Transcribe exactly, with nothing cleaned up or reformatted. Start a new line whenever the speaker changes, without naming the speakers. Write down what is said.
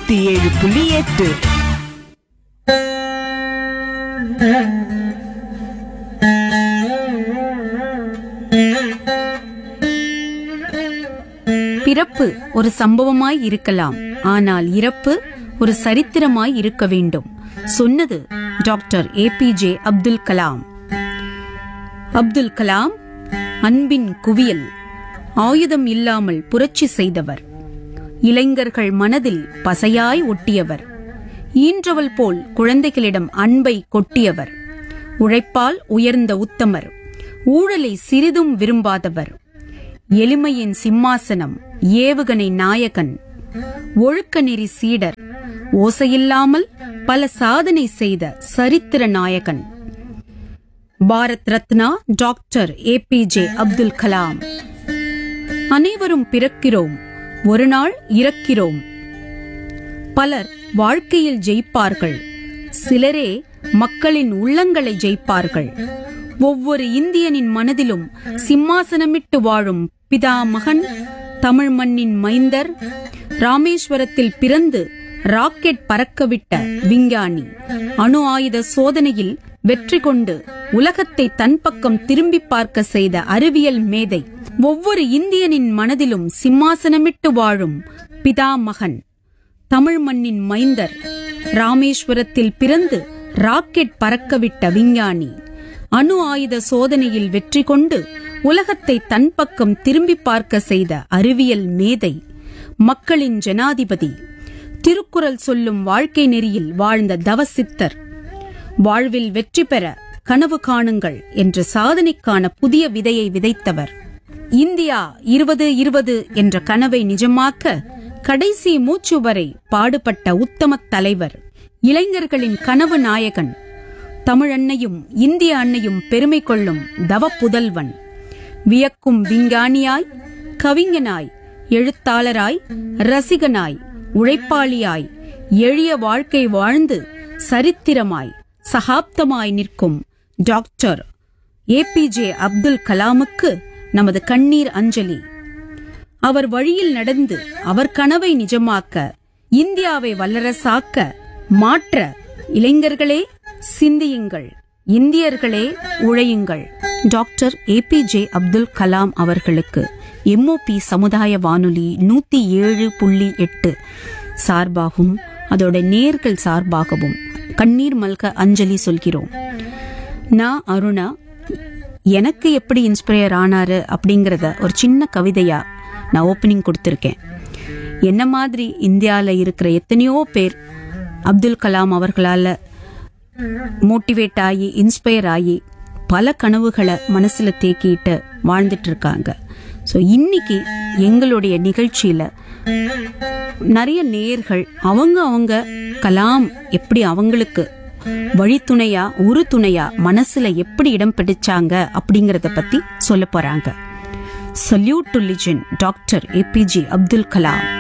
நூத்தி ஏழு புள்ளி எட்டு.
பிறப்பு ஒரு சம்பவமாய் இருக்கலாம், ஆனால் இறப்பு ஒரு சரித்திரமாய் இருக்க வேண்டும். சொன்னது doctor A B J Abdul Kalam. Abdul Kalam அன்பின் குவியல், ஆயுதம் இல்லாமல் புரட்சி செய்தவர், இளைஞர்கள் மனதில் பசையாய் ஒட்டியவர், ஈன்றவள் போல் குழந்தைகளிடம் அன்பை கொட்டியவர், உழைப்பால் உயர்ந்த உத்தமர், ஊழலை சிறிதும் விரும்பாதவர், எளிமையின் சிம்மாசனம், ஏவுகணை நாயகன், ஒழுக்க நெறி சீடர், ஓசையில்லாமல் பல சாதனை செய்த சரித்திர நாயகன், Bharat Ratna doctor A B J Abdul Kalam. அனைவரும் பிறக்கிறோம், ஒரு நாள் இறக்கிறோம். பலர் வாழ்க்கையில் ஜெயிப்பார்கள், சிலரே மக்களின் உள்ளங்களை ஜெயிப்பார்கள். ஒவ்வொரு இந்தியனின் மனதிலும் சிம்மாசனமிட்டு வாழும் பிதா மகன், தமிழ் மண்ணின் மைந்தர், ராமேஸ்வரத்தில் பிறந்து ராக்கெட் பறக்கவிட்ட விஞ்ஞானி, அணு ஆயுத சோதனையில் வெற்றி கொண்டு உலகத்தை தன் பக்கம் திரும்பி பார்க்க செய்த அறிவியல் மேதை, ஒவ்வொரு இந்தியனின் மனதிலும் சிம்மாசனமிட்டு வாழும் பிதா மகன், தமிழ் மண்ணின் மைந்தர், ராமேஸ்வரத்தில் பிறந்து ராக்கெட் பறக்கவிட்ட விஞ்ஞானி, அணு ஆயுத சோதனையில் வெற்றி கொண்டு உலகத்தை தன் பக்கம் திரும்பி பார்க்க செய்த அறிவியல் மேதை, மக்களின் ஜனாதிபதி, திருக்குறள் சொல்லும் வாழ்க்கை நெறியில் வாழ்ந்த தவசித்தர், வாழ்வில் வெற்றி பெற கனவு காணுங்கள் என்ற சாதனைக்கான புதிய விதையை விதைத்தவர், இந்தியா இருபது இருபது என்ற கனவை நிஜமாக்க கடைசி மூச்சு வரை பாடுபட்ட உத்தம தலைவர், இளைஞர்களின் கனவு நாயகன், தமிழன்னையும் இந்திய அன்னையும் பெருமை கொள்ளும் தவ புதல்வன், வியக்கும் விஞ்ஞானியாய், கவிஞனாய், எழுத்தாளராய், ரசிகனாய், உழைப்பாளியாய், எளிய வாழ்க்கை வாழ்ந்து சரித்திரமாய், சகாப்தமாய் நிற்கும் doctor A B J Abdul கலாமுக்கு நமது கண்ணீர் அஞ்சலி. அவர் வழியில் நடந்து அவர் கனவை நிஜமாக்க, இந்தியாவை வல்லரசாக்க, மாற்ற இளைஞர்களே சிந்தியுங்கள், இந்தியர்களே உழையுங்கள். Doctor A B J Abdul Kalam அவர்களுக்கு எம் ஓ பி சமுதாய வானொலி நூத்தி ஏழு புள்ளி எட்டு சார்பாகவும் அதோட நேர்கள் சார்பாகவும் கண்ணீர் மல்க அஞ்சலி சொல்கிறோம். நான் அருணா, எனக்கு எப்படி இன்ஸ்பயர் ஆனாரு அப்படிங்கறத ஒரு சின்ன கவிதையா நான் ஓப்பனிங் கொடுத்திருக்கேன். என்ன மாதிரி இந்தியால இருக்கிற எத்தனையோ பேர் அப்துல் கலாம் அவர்களால மோட்டிவேட் ஆகி, இன்ஸ்பயர் ஆகி பல கனவுகளை மனசுல தேக்கிட்டு வாழ்ந்துட்டு இருக்காங்க. ஸோ இன்னைக்கு எங்களுடைய நிகழ்ச்சியில நிறைய நேயர்கள் அவங்க அவங்க கலாம் எப்படி அவங்களுக்கு வழித்துணையா, ஒரு துணையா மனசுல எப்படி இடம் பிடிச்சாங்க அப்படிங்கறத பத்தி சொல்ல போறாங்க. Salute to legend doctor A B J Abdul Kalam.